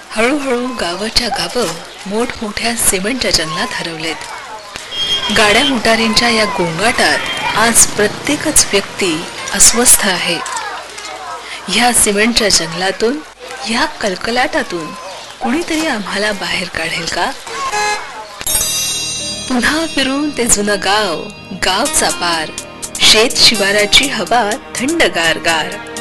हळूहळू गावाच्या गावं मोठमोठ्या सिमेंटच्या जंगलात हरवलेत. गाड्या मोटारींच्या या गोंगाटात आज प्रत्येकच व्यक्ती अस्वस्थ आहे. ह्या सिमेंटच्या जंगलातून, ह्या कलकलाटातून कुणीतरी आम्हाला बाहेर काढेल का? पुन्हा फिरून ते जुनं गाव, गावचा पार, शेत शिवाराची हवा थंड गार गार.